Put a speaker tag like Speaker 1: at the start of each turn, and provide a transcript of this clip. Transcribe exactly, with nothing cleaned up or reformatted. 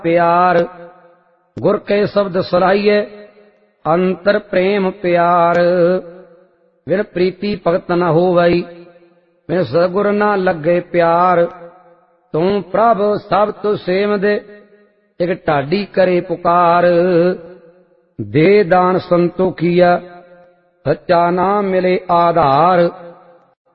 Speaker 1: प्यार। गुर के शब्द सुनाइए अंतर प्रेम प्यार। बिन प्रीति भगत न होवई, बिन सतगुर न लगे प्यार। तू प्रभ सब तु सेम दे, एक ढाडी करे पुकार। दे दान संतोखिया, सच्चा नाम मिले आधार।